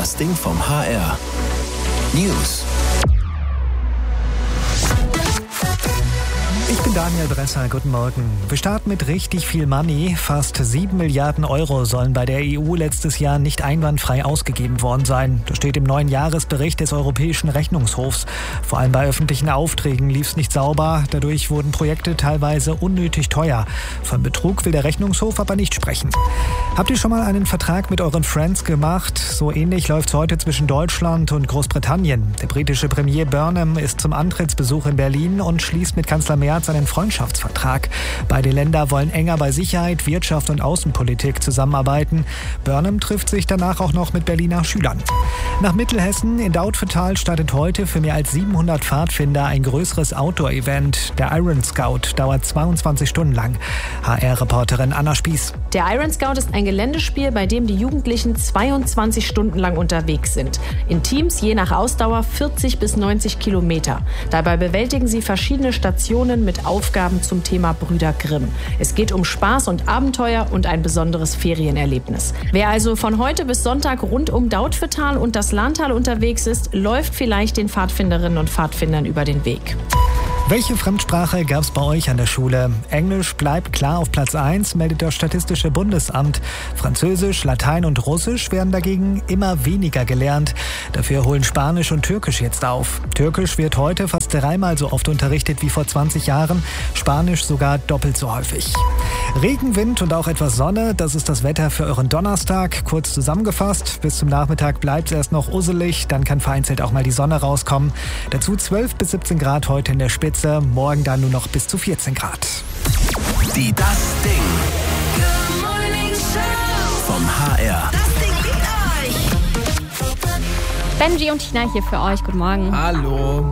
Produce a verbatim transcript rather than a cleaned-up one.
Das Ding vom H R. News. Ich bin Daniel Bresser, guten Morgen. Wir starten mit richtig viel Money. Fast sieben Milliarden Euro sollen bei der E U letztes Jahr nicht einwandfrei ausgegeben worden sein. Das steht im neuen Jahresbericht des Europäischen Rechnungshofs. Vor allem bei öffentlichen Aufträgen lief es nicht sauber. Dadurch wurden Projekte teilweise unnötig teuer. Von Betrug will der Rechnungshof aber nicht sprechen. Habt ihr schon mal einen Vertrag mit euren Friends gemacht? So ähnlich läuft es heute zwischen Deutschland und Großbritannien. Der britische Premier Burnham ist zum Antrittsbesuch in Berlin und schließt mit Kanzler Merz einen Freundschaftsvertrag. Beide Länder wollen enger bei Sicherheit, Wirtschaft und Außenpolitik zusammenarbeiten. Burnham trifft sich danach auch noch mit Berliner Schülern. Nach Mittelhessen in Dautphetal startet heute für mehr als siebenhundert Pfadfinder ein größeres Outdoor-Event. Der Iron Scout dauert zweiundzwanzig Stunden lang. H R-Reporterin Anna Spieß. Der Iron Scout ist ein Geländespiel, bei dem die Jugendlichen zweiundzwanzig Stunden lang unterwegs sind. In Teams je nach Ausdauer vierzig bis neunzig Kilometer. Dabei bewältigen sie verschiedene Stationen mit Aufgaben zum Thema Brüder Grimm. Es geht um Spaß und Abenteuer und ein besonderes Ferienerlebnis. Wer also von heute bis Sonntag rund um Dautphetal und das Lahntal unterwegs ist, läuft vielleicht den Pfadfinderinnen und Pfadfindern über den Weg. Welche Fremdsprache gab es bei euch an der Schule? Englisch bleibt klar auf Platz eins, meldet das Statistische Bundesamt. Französisch, Latein und Russisch werden dagegen immer weniger gelernt. Dafür holen Spanisch und Türkisch jetzt auf. Türkisch wird heute fast dreimal so oft unterrichtet wie vor zwanzig Jahren, Spanisch sogar doppelt so häufig. Regen, Wind und auch etwas Sonne, das ist das Wetter für euren Donnerstag. Kurz zusammengefasst, bis zum Nachmittag bleibt es erst noch usselig, dann kann vereinzelt auch mal die Sonne rauskommen. Dazu zwölf bis siebzehn Grad heute in der Spitze. Morgen dann nur noch bis zu vierzehn Grad. Die Das Ding. Good Morning Show. Vom H R. Das Ding liegt euch. Benji und Tina hier für euch. Guten Morgen. Hallo.